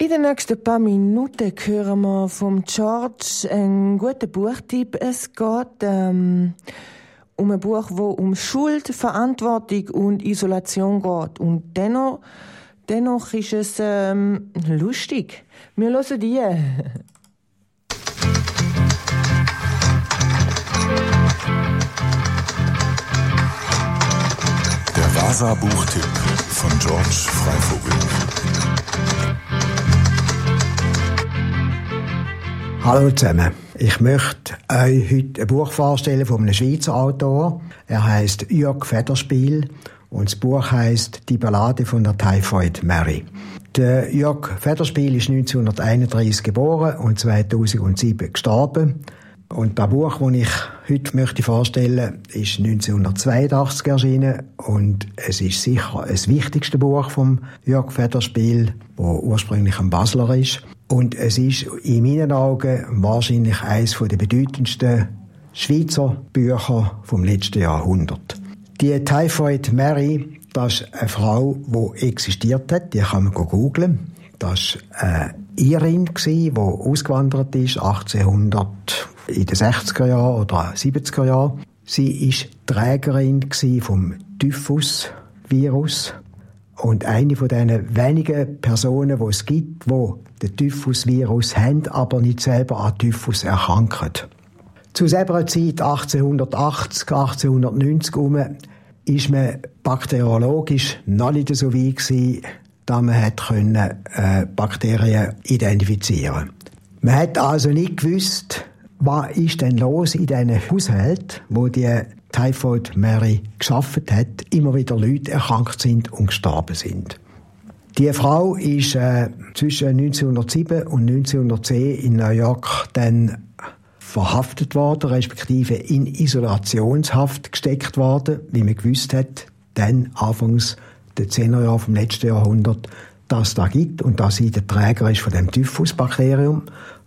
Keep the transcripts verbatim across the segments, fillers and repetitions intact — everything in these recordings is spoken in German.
In den nächsten paar Minuten hören wir vom George einen guten Buchtipp. Es geht ähm, um ein Buch, das um Schuld, Verantwortung und Isolation geht. Und dennoch, dennoch ist es ähm, lustig. Wir hören die. Der Vasa-Buchtipp von George Freivogel. Hallo zusammen. Ich möchte euch heute ein Buch vorstellen von einem Schweizer Autor. Er heisst Jörg Federspiel und das Buch heisst Die Ballade von der Typhoid Mary. Der Jörg Federspiel ist neunzehnhunderteinunddreissig geboren und zweitausendsieben gestorben. Und das Buch, das ich heute möchte vorstellen möchte, ist neunzehnhundertzweiundachtzig erschienen und es ist sicher das wichtigste Buch von Jörg Federspiel, das ursprünglich ein Basler ist. Und es ist in meinen Augen wahrscheinlich eines der bedeutendsten Schweizer Bücher vom letzten Jahrhundert. Die Typhoid Mary, das ist eine Frau, die existiert hat, die kann man googeln. Das war eine Irin, die ausgewandert ist, achtzehnhundert in den sechziger Jahren oder siebziger Jahren. Sie war Trägerin vom Typhus-Virus. Und eine von diesen wenigen Personen, die es gibt, die den Typhus-Virus haben, aber nicht selber an Typhus erkranken. Zu selber Zeit, achtzehnhundertachtzig, achtzehnhundertneunzig herum, ist man bakteriologisch noch nicht so weit gewesen, dass man hat können, äh, Bakterien identifizieren konnte. Man hat also nicht gewusst, was ist denn los in diesen Haushalten, wo die Typhoid Mary geschaffen hat, immer wieder Leute erkrankt sind und gestorben sind. Die Frau ist äh, zwischen neunzehnhundertsieben und neunzehnhundertzehn in New York dann verhaftet worden, respektive in Isolationshaft gesteckt worden, wie man gewusst hat, dann anfangs der Zehnerjahre vom letzten Jahrhundert, dass es da gibt und dass sie der Träger ist von dem Typhus-Bakterium.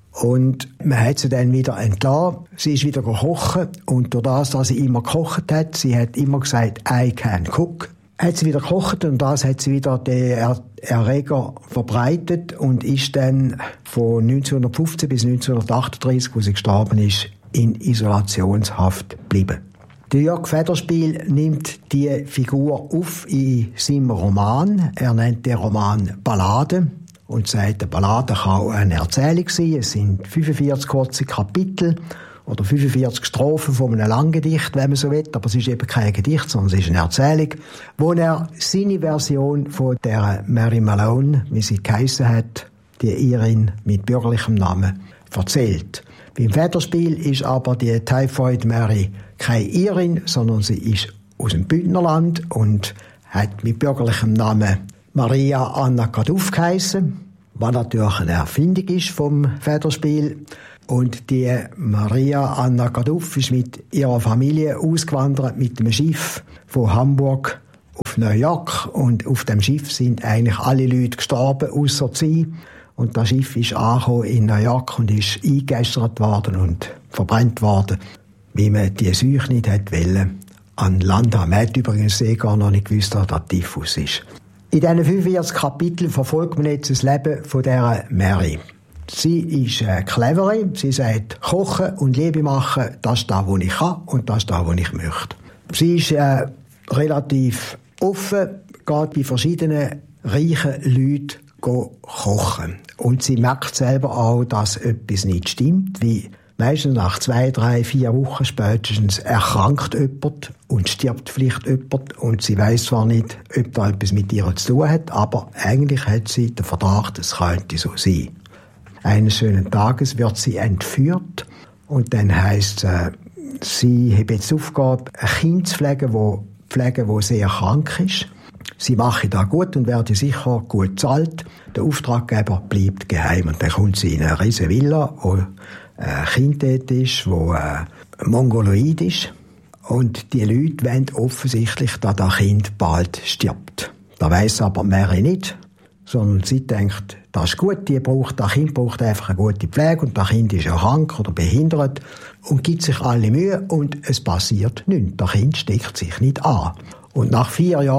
Und man hat sie dann wieder entlassen. Sie ist wieder kochen. Und durch das, dass sie immer gekocht hat, sie hat immer gesagt, I can cook, hat sie wieder gekocht und das hat sie wieder den er- Erreger verbreitet und ist dann von neunzehnhundertfünfzehn bis neunzehnhundertachtunddreissig, wo sie gestorben ist, in Isolationshaft geblieben. Der Jörg Federspiel nimmt die Figur auf in seinem Roman. Er nennt den Roman Ballade. Und sagt, eine Ballade kann auch eine Erzählung sein. Es sind fünfundvierzig kurze Kapitel oder fünfundvierzig Strophen von einem Langgedicht, wenn man so will. Aber es ist eben kein Gedicht, sondern es ist eine Erzählung, wo er seine Version von der Mary Malone, wie sie geheissen hat, die Irin mit bürgerlichem Namen, erzählt. Beim Federspiel ist aber die Typhoid Mary keine Irin, sondern sie ist aus dem Bündnerland und hat mit bürgerlichem Namen Maria Anna Kaduff geheissen, was natürlich eine Erfindung ist vom Federspiel. Und die Maria Anna Kaduff ist mit ihrer Familie ausgewandert mit dem Schiff von Hamburg auf New York. Und auf dem Schiff sind eigentlich alle Leute gestorben, ausser sie. Und das Schiff ist angekommen in New York und ist eingeäschert worden und verbrannt worden, wie man die Seuche nicht hätte wollen an Land haben. Man hat übrigens eh gar noch nicht gewusst, dass das Typhus ist. In diesen fünfundvierzig Kapiteln verfolgt man jetzt das Leben von dieser Mary. Sie ist eine Clevere, sie sagt, kochen und Liebe machen, das ist das, was ich kann und das ist das, was ich möchte. Sie ist äh, relativ offen, geht bei verschiedenen reichen Leuten kochen. Und sie merkt selber auch, dass etwas nicht stimmt, wie meistens nach zwei, drei, vier Wochen spätestens erkrankt jemand und stirbt vielleicht jemand und sie weiss zwar nicht, ob da etwas mit ihr zu tun hat, aber eigentlich hat sie den Verdacht, es könnte so sein. Eines schönen Tages wird sie entführt und dann heisst es, äh, sie hat jetzt die Aufgabe, ein Kind zu pflegen, das pflegen, das sehr krank ist. Sie mache das gut und werde sicher gut bezahlt. Der Auftraggeber bleibt geheim und dann kommt sie in eine riesige Villa, wo ein Kind dort ist, das äh, mongoloid ist. Und die Leute wollen offensichtlich, dass das Kind bald stirbt. Das weiss aber Mary nicht, sondern sie denkt, das ist gut, die braucht, das Kind braucht einfach eine gute Pflege und das Kind ist ja krank oder behindert und gibt sich alle Mühe und es passiert nichts. Das Kind steckt sich nicht an. Und nach vier Jahren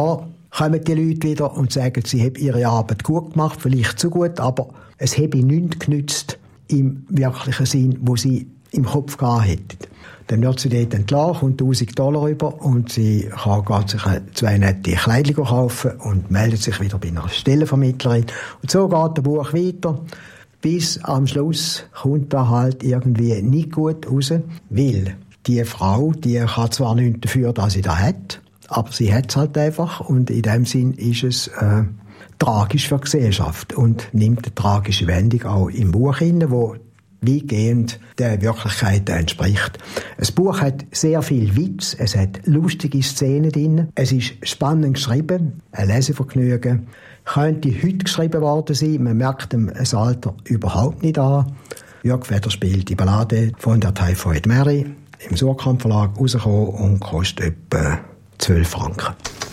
kommen die Leute wieder und sagen, sie haben ihre Arbeit gut gemacht, vielleicht zu gut, aber es habe nichts genützt im wirklichen Sinn, wo sie im Kopf gehabt hätten. Dann wird sie dort entlassen, kommt tausend Dollar rüber und sie kann geht sich zwei nette Kleidchen kaufen und meldet sich wieder bei einer Stellenvermittlerin. Und so geht das Buch weiter, bis am Schluss kommt da halt irgendwie nicht gut raus, weil die Frau, die kann zwar nichts dafür, dass sie das hat, aber sie hat es halt einfach und in dem Sinn ist es äh, tragisch für die Gesellschaft und nimmt eine tragische Wendung auch im Buch hinein, wo weitgehend der Wirklichkeit entspricht. Das Buch hat sehr viel Witz, es hat lustige Szenen drin, es ist spannend geschrieben, ein Lesevergnügen. Könnte heute geschrieben worden sein, man merkt dem das Alter überhaupt nicht an. Jörg Federspiel, die Ballade von der Typhoid Mary, im Surkamp Verlag rausgekommen und kostet etwa zwölf Franken.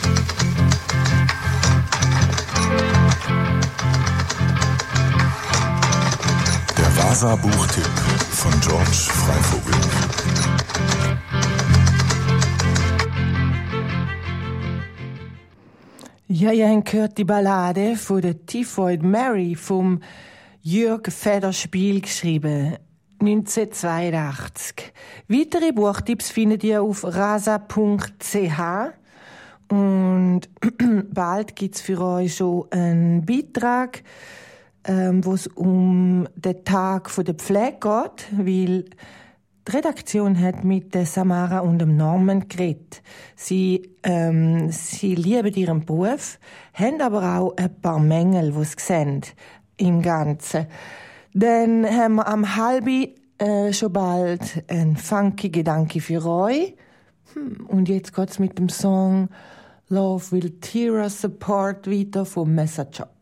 Der Vasa-Buchtipp von George Freivogel. Ja, ihr habt gehört die Ballade von der Typhoid Mary vom Jörg Federspiel geschrieben. neunzehnhundertzweiundachtzig. Weitere Buchtipps findet ihr auf rasa punkt c h und bald gibt's für euch schon einen Beitrag, ähm, wo es um den Tag der Pflege geht, weil die Redaktion hat mit der Samara und dem Norman geredet. Sie, ähm, sie lieben ihren Beruf, haben aber auch ein paar Mängel, die sie sehen im Ganzen. Dann haben wir am halbi äh, schon bald einen funky Gedanke für euch. Hm, und jetzt geht's mit dem Song Love Will Tear Us Apart weiter vom Messerjob.